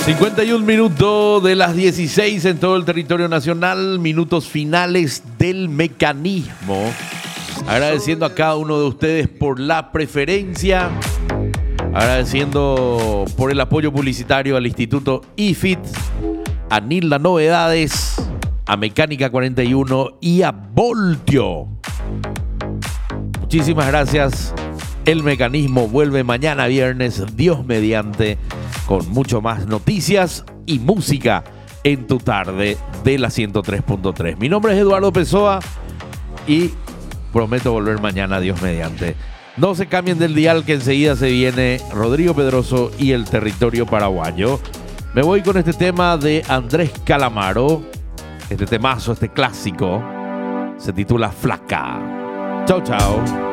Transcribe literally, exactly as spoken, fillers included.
cincuenta y un minutos de las dieciséis en todo el territorio nacional, minutos finales del mecanismo. Agradeciendo a cada uno de ustedes por la preferencia, agradeciendo por el apoyo publicitario al Instituto I F I T, a Nilda Novedades, a Mecánica cuarenta y uno y a Voltio. Muchísimas gracias. El mecanismo vuelve mañana viernes, Dios mediante, con mucho más noticias y música en tu tarde de la ciento tres punto tres. Mi nombre es Eduardo Pessoa y prometo volver mañana, Dios mediante. No se cambien del dial, que enseguida se viene Rodrigo Pedroso y el territorio paraguayo. Me voy con este tema de Andrés Calamaro. Este temazo, este clásico, se titula Flaca. Chao, chao.